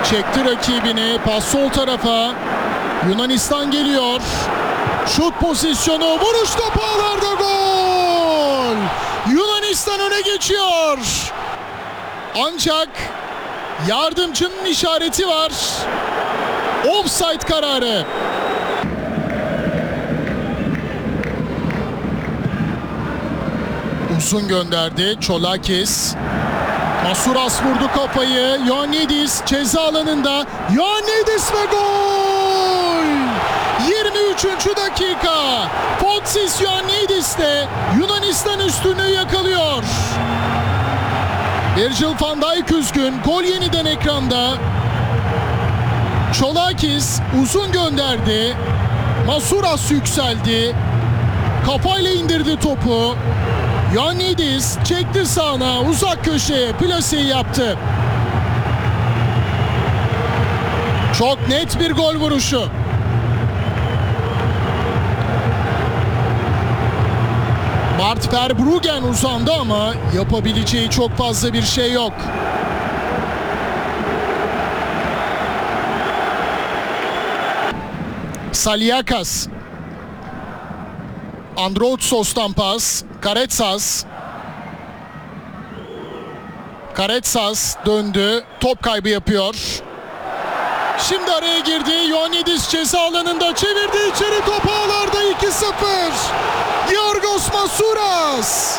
Çekti rakibini. Pas sol tarafa. Yunanistan geliyor. Şut pozisyonu. Vuruş topu ağlarda, gol. Yunanistan öne geçiyor. Ancak yardımcının işareti var. Offside kararı. Uzun gönderdi. Çolakis. Masuras vurdu kafayı. Ioannidis ceza alanında. Ioannidis ve gol! 23. dakika. Foxis Ioannidis de Yunanistan üstünlüğü yakalıyor. Virgil van Dijk üzgün. Gol yeniden ekranda. Çolakis uzun gönderdi. Masuras yükseldi. Kafayla indirdi topu. Ioannidis çekti sağına, uzak köşeye plaseyi yaptı. Çok net bir gol vuruşu. Bart Verbruggen uzandı ama yapabileceği çok fazla bir şey yok. Saliakas. Androutsos'tan pas. Karetsas döndü. Top kaybı yapıyor. Şimdi araya girdi. Ioannidis ceza alanında çevirdi içeri. Top ağlarda 2-0. Giorgos Masuras.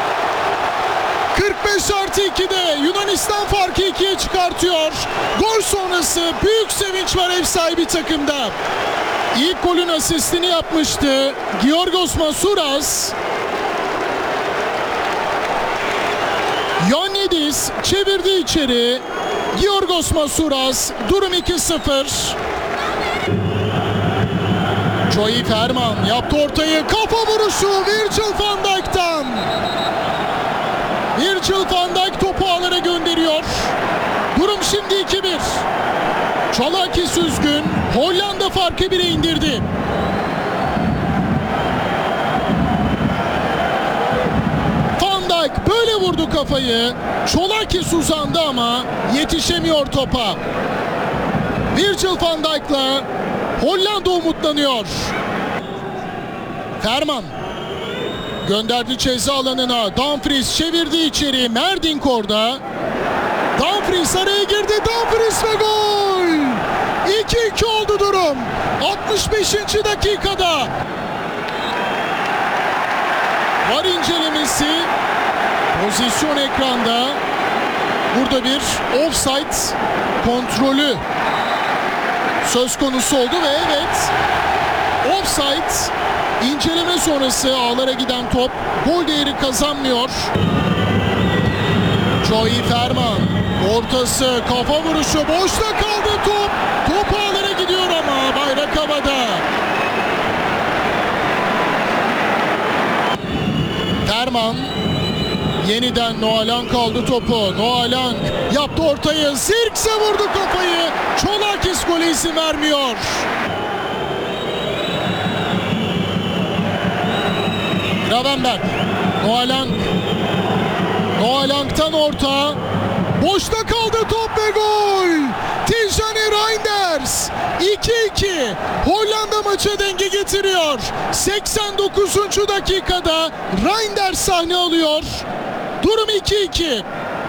45+2'de Yunanistan farkı 2'ye çıkartıyor. Gol sonrası büyük sevinç var ev sahibi takımda. İlk golün asistini yapmıştı Giorgos Masuras. Ioannidis çevirdi içeri. Giorgos Masuras, durum 2-0. Joey Ferman yaptı ortayı. Kafa vuruşu Virgil van Dijk'tan. Virgil van Dijk topu ağlara gönderiyor. Durum şimdi 2-1. Çolakis üzgün. Hollanda farkı 1'e indirdi. Van Dijk böyle vurdu kafayı. Çolakis uzandı ama yetişemiyor topa. Virgil van Dijk'la Hollanda umutlanıyor. Ferman gönderdi ceza alanına. Dumfries çevirdi içeri. Merdink orada. Dumfries araya girdi. Dumfries ve gol! 2-2 oldu durum. 65. dakikada. Var incelemesi. Pozisyon ekranda. Burada bir offside kontrolü söz konusu oldu ve evet, offside inceleme sonrası ağlara giden top gol değeri kazanmıyor. Joey Ferman ortası, kafa vuruşu, boşta kaldı top. Top ağlara gidiyor ama bayrak havada. Ferman yeniden Noalan kaldı topu. Noalan yaptı ortayı. Zirkse vurdu kafayı. Çolakis gole izin vermiyor. Gravenberg. Noalank'tan orta. Boşta kaldı top ve gol. Tijani Reinders. 2-2. Hollanda maça denge getiriyor. 89. dakikada Reinders sahne alıyor. Durum 2-2.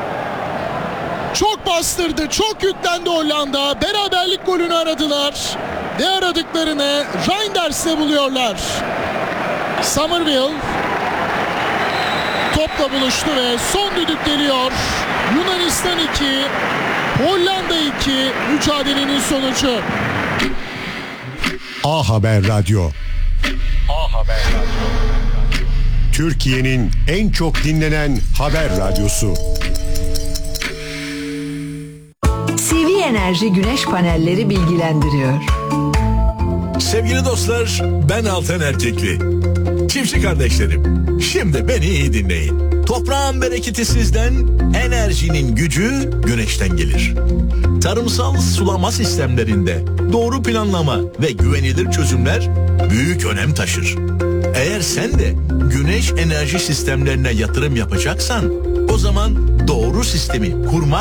Çok bastırdı, çok yüklendi Hollanda. Beraberlik golünü aradılar. Ve aradıklarını Reinders'le buluyorlar. Somerville topla buluştu ve son düdük geliyor. Yunanistan 2, Hollanda 2, mücadelenin sonucu. A Haber Radyo. A Haber Radyo. Türkiye'nin en çok dinlenen haber radyosu. CV Enerji Güneş Panelleri bilgilendiriyor. Sevgili dostlar, ben Altan Erkekli. Çiftçi kardeşlerim, şimdi beni iyi dinleyin. Toprağın bereketi sizden, enerjinin gücü güneşten gelir. Tarımsal sulama sistemlerinde doğru planlama ve güvenilir çözümler büyük önem taşır. Eğer sen de güneş enerji sistemlerine yatırım yapacaksan, o zaman doğru sistemi kurmak